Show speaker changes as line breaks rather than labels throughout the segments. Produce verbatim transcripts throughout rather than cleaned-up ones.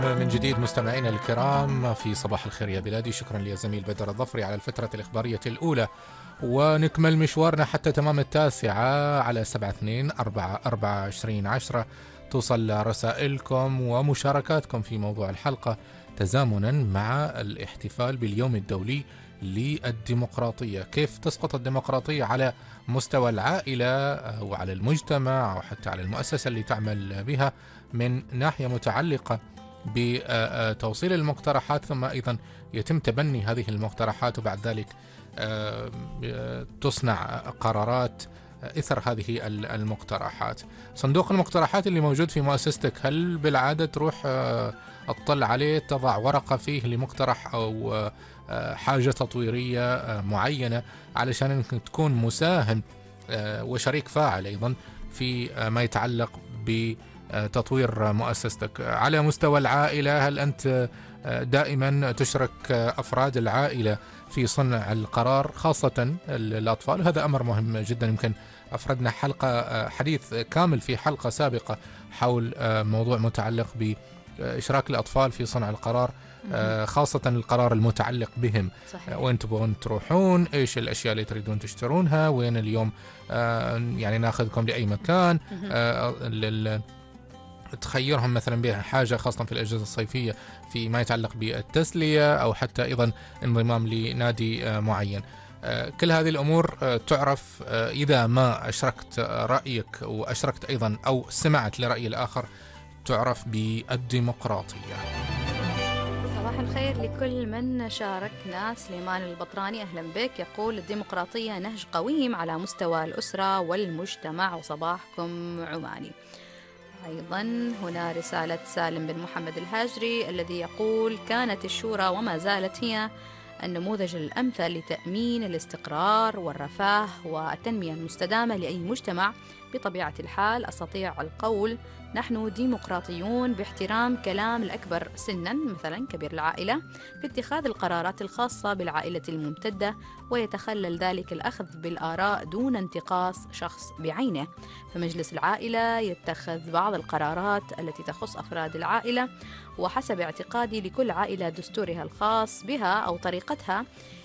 من جديد مستمعينا الكرام في صباح الخير يا بلادي، شكرا لزميل بدر الظفري على الفترة الإخبارية الأولى، ونكمل مشوارنا حتى تمام التاسعة على سبعة اثنين أربعة أربعة عشرين عشرة. توصل رسائلكم ومشاركاتكم في موضوع الحلقة تزامنا مع الاحتفال باليوم الدولي للديمقراطية. كيف تسقط الديمقراطية على مستوى العائلة وعلى المجتمع أو حتى على المؤسسة اللي تعمل بها من ناحية متعلقة بتوصيل المقترحات، ثم أيضا يتم تبني هذه المقترحات وبعد ذلك تصنع قرارات إثر هذه المقترحات. صندوق المقترحات اللي موجود في مؤسستك، هل بالعادة تروح تطلع عليه، تضع ورقة فيه لمقترح أو حاجة تطويرية معينة علشان أنك تكون مساهم وشريك فاعل أيضا في ما يتعلق بتطوير مؤسستك؟ على مستوى العائلة، هل أنت دائما تشرك أفراد العائلة في صنع القرار خاصة الأطفال؟ هذا أمر مهم جدا. يمكن أفردنا حلقة حديث كامل في حلقة سابقة حول موضوع متعلق بإشراك الأطفال في صنع القرار، خاصة القرار المتعلق بهم. صحيح. وين تبغون تروحون، إيش الأشياء اللي تريدون تشترونها، وين اليوم يعني ناخذكم لأي مكان، تخيرهم مثلا بها حاجة خاصة في الأجازة الصيفية في ما يتعلق بالتسلية أو حتى أيضا انضمام لنادي معين. كل هذه الأمور تعرف إذا ما أشركت رأيك وأشركت أيضا أو سمعت لرأي الآخر، تعرف بالديمقراطية.
صباح الخير لكل من شاركنا. سليمان البطراني أهلا بك، يقول الديمقراطية نهج قويم على مستوى الأسرة والمجتمع، وصباحكم عماني. أيضا هنا رسالة سالم بن محمد الهاجري الذي يقول كانت الشورى وما زالت هي النموذج الأمثل لتأمين الاستقرار والرفاه والتنمية المستدامة لأي مجتمع. بطبيعة الحال أستطيع القول نحن ديمقراطيون باحترام كلام الأكبر سنا، مثلا كبير العائلة، في اتخاذ القرارات الخاصة بالعائلة الممتدة، ويتخلل ذلك الأخذ بالآراء دون انتقاص شخص بعينه. فمجلس العائلة يتخذ بعض القرارات التي تخص أفراد العائلة، وحسب اعتقادي لكل عائلة دستورها الخاص بها أو طريقتها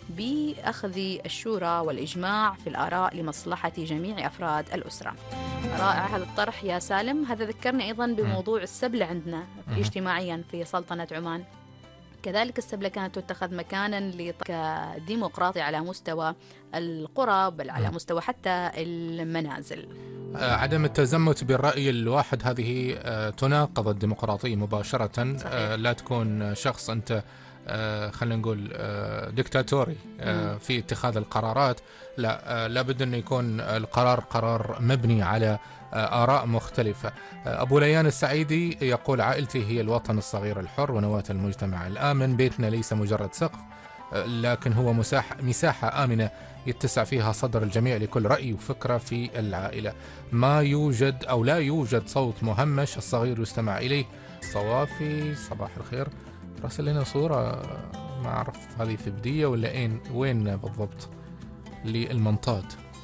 بأخذ الشورى والإجماع في الآراء لمصلحة جميع أفراد الأسرة. رائع هذا الطرح يا سالم. هذا ذكرني أيضا بموضوع السبلة عندنا اجتماعيا في سلطنة عمان. كذلك السبلة كانت تتخذ مكانا لديمقراطي على مستوى القرى، بل على مستوى حتى المنازل.
عدم التزمت بالرأي الواحد هذه تناقض الديمقراطية مباشرة. صحيح. لا تكون شخص أنت خلينا نقول ديكتاتوري في اتخاذ القرارات، لا، لابد أن يكون القرار قرار مبني على آراء مختلفة. أبو ليان السعيدي يقول عائلتي هي الوطن الصغير الحر ونواة المجتمع الآمن. بيتنا ليس مجرد سقف، لكن هو مساحة, مساحة آمنة يتسع فيها صدر الجميع لكل رأي وفكرة في العائلة. ما يوجد أو لا يوجد صوت مهمش، الصغير يستمع إليه. صوافي صباح الخير، راسل لنا صورة ما أعرف هذه في بدية ولا إين وين بالضبط للمنطاد.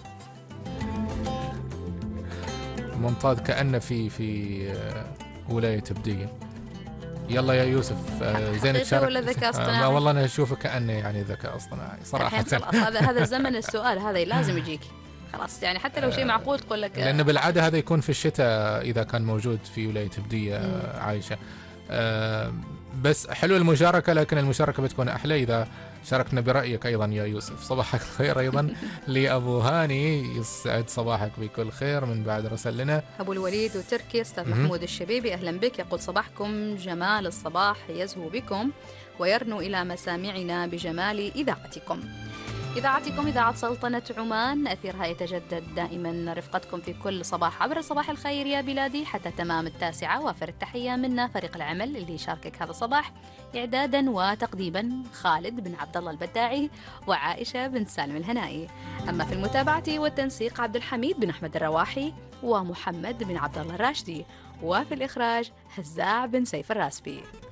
المنطاد كأنه في في ولاية بدية. يلا يا يوسف، زين تشارك
ولا ذكاء اصطناعي؟
آه والله أنا أشوفه كأنه يعني ذكاء اصطناعي صراحة.
هذا هذا زمن السؤال، هذا لازم يجيك خلاص، يعني حتى لو شيء معقول تقول لك.
لأنه بالعادة هذا يكون في الشتاء إذا كان موجود في ولاية بدية عايشة. آه بس حلو المشاركة، لكن المشاركة بتكون أحلى إذا شاركنا برأيك أيضا يا يوسف. صباحك الخير أيضا لأبو هاني، يسعد صباحك بكل خير من بعد رسل لنا
أبو الوليد وتركي. أستاذ محمود الشبيبي أهلا بك، يقول صباحكم جمال الصباح يزهو بكم ويرنو إلى مسامعنا بجمال إذاعتكم. إذاعتكم إذاعة سلطنة عمان، أثيرها يتجدد دائما رفقتكم في كل صباح عبر صباح الخير يا بلادي حتى تمام التاسعة. وافر التحية منا فريق العمل اللي يشاركك هذا الصباح، إعدادا وتقديما خالد بن عبد الله البداعي وعائشة بن سالم الهنائي. أما في المتابعة والتنسيق عبد الحميد بن أحمد الرواحي ومحمد بن عبد الله الراشدي، وفي الإخراج هزاع بن سيف الراسبي.